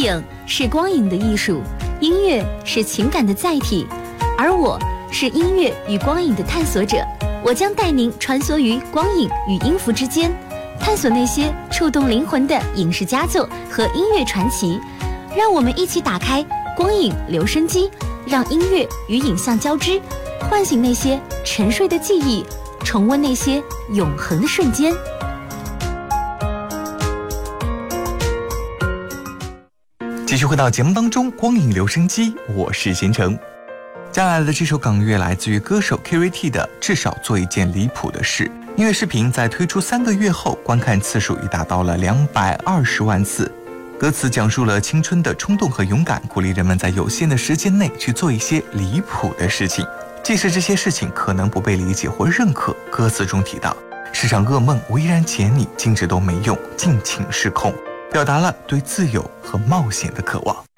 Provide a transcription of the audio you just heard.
影是光影的艺术，音乐是情感的载体，而我是音乐与光影的探索者。我将带您穿梭于光影与音符之间，探索那些触动灵魂的影视佳作和音乐传奇。让我们一起打开光影留声机，让音乐与影像交织，唤醒那些沉睡的记忆，重温那些永恒的瞬间。 继续回到节目当中，光影留声机，我是贤成。接下来的这首港乐来自于歌手 KRT 的《至少做一件离谱的事》。音乐视频在推出3个月后，观看次数已达到了220万次。歌词讲述了青春的冲动和勇敢，鼓励人们在有限的时间内去做一些离谱的事情。即使这些事情可能不被理解或认可，歌词中提到世上噩梦我依然解你，静止都没用，尽情失控，表达了对自由和冒险的渴望。